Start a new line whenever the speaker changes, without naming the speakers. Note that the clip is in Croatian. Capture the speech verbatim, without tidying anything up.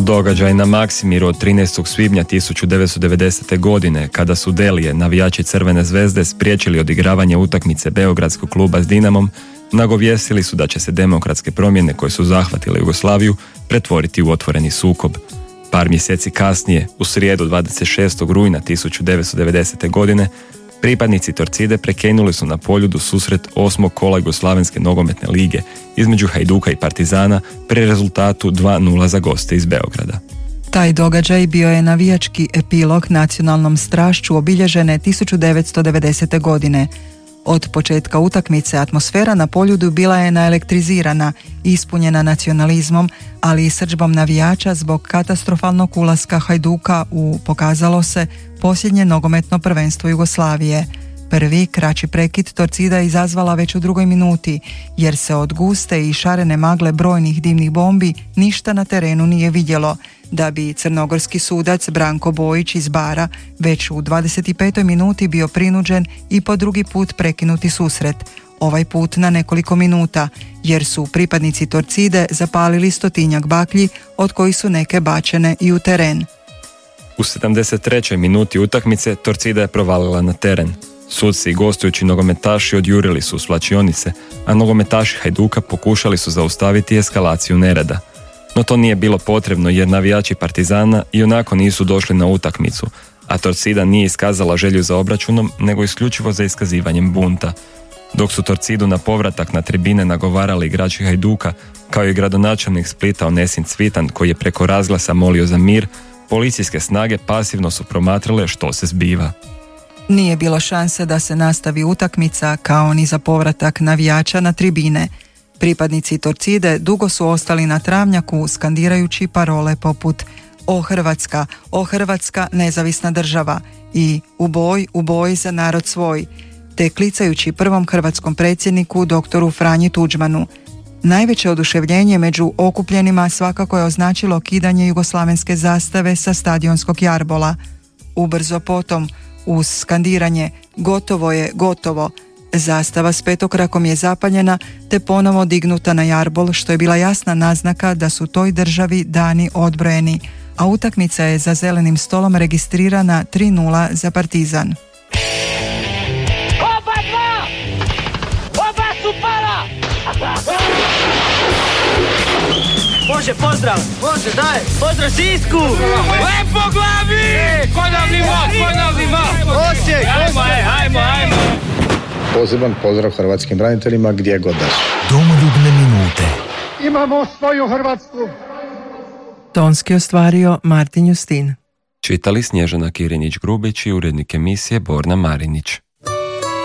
Događaj na Maksimiru od trinaestog svibnja tisuću devetsto devedesete. godine, kada su Delije, navijači Crvene zvezde, spriječili odigravanje utakmice Beogradskog kluba s Dinamom, nagovijestili su da će se demokratske promjene koje su zahvatile Jugoslaviju pretvoriti u otvoreni sukob. Par mjeseci kasnije, u srijedu dvadeset šestog rujna tisuću devetsto devedesete. godine, pripadnici Torcide prekinuli su na Poljudu susret osmog kola Jugoslavenske nogometne lige između Hajduka i Partizana pri rezultatu dva nula za goste iz Beograda.
Taj događaj bio je navijački epilog nacionalnom strašću obilježene tisuću devetsto devedesete. godine. Od početka utakmice atmosfera na Poljudu bila je naelektrizirana, ispunjena nacionalizmom, ali i srdžbom navijača zbog katastrofalnog ulaska Hajduka u, pokazalo se, posljednje nogometno prvenstvo Jugoslavije. Prvi, kraći prekid Torcida izazvala već u drugoj minuti, jer se od guste i šarene magle brojnih dimnih bombi ništa na terenu nije vidjelo, da bi crnogorski sudac Branko Bojić iz Bara već u dvadeset petoj minuti bio prinuđen i po drugi put prekinuti susret, ovaj put na nekoliko minuta, jer su pripadnici Torcide zapalili stotinjak baklji, od kojih su neke bačene i u teren.
U sedamdeset trećoj minuti utakmice Torcida je provalila na teren. Suci i gostujući nogometaši odjurili su u svlačionice, a nogometaši Hajduka pokušali su zaustaviti eskalaciju nereda. No to nije bilo potrebno jer navijači Partizana ionako nisu došli na utakmicu, a Torcida nije iskazala želju za obračunom, nego isključivo za iskazivanjem bunta. Dok su Torcidu na povratak na tribine nagovarali igrači Hajduka, kao i gradonačelnik Splita Onesin Cvitan, koji je preko razglasa molio za mir, policijske snage pasivno su promatrale što se zbiva.
Nije bilo šanse da se nastavi utakmica, kao ni za povratak navijača na tribine. Pripadnici Torcide dugo su ostali na travnjaku skandirajući parole poput "O Hrvatska, o Hrvatska, nezavisna država" i "U boj, u boj za narod svoj", te klicajući prvom hrvatskom predsjedniku doktoru Franji Tuđmanu. Najveće oduševljenje među okupljenima svakako je označilo kidanje jugoslavenske zastave sa stadionskog jarbola. Ubrzo potom, uz skandiranje "Gotovo je, gotovo", zastava s petokrakom je zapaljena te ponovo dignuta na jarbol, što je bila jasna naznaka da su toj državi dani odbrojeni, a utakmica je za zelenim stolom registrirana tri nula za Partizan.
Oba dva! Oba su pala! Može, pozdrav! Može, daj! Pozdrav Sisku! Lepo glavi! Ko nam ima, ko nam ima! Osijek! Hajmo, hajmo, hajmo!
Poseban pozdrav hrvatskim braniteljima gdje god da su.
Domoljubne minute.
Imamo svoju Hrvatsku.
Tonski ostvario Martin Justin.
Čitali Snježana Kirinić-Grubić i urednik emisije Borna Marinić.